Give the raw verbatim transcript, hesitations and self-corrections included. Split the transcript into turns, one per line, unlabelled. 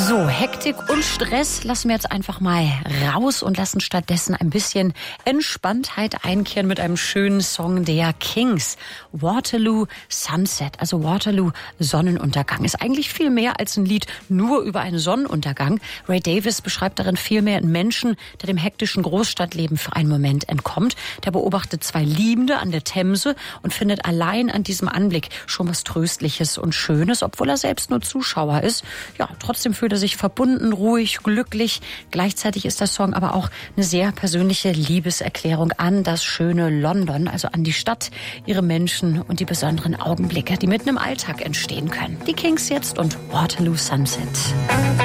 So, Hektik und Stress lassen wir jetzt einfach mal raus und lassen stattdessen ein bisschen Entspanntheit einkehren mit einem schönen Song der Kings. Waterloo Sunset, also Waterloo Sonnenuntergang, ist eigentlich viel mehr als ein Lied nur über einen Sonnenuntergang. Ray Davies beschreibt darin vielmehr einen Menschen, der dem hektischen Großstadtleben für einen Moment entkommt. Der beobachtet zwei Liebende an der Themse und findet allein an diesem Anblick schon was Tröstliches und Schönes, obwohl er selbst nur Zuschauer ist. Ja, trotzdem fühlt er sich verbunden, ruhig, glücklich. Gleichzeitig ist der Song aber auch eine sehr persönliche Liebeserklärung an das schöne London, also an die Stadt, ihre Menschen und die besonderen Augenblicke, die mitten im Alltag entstehen können. Die Kings jetzt und Waterloo Sunset.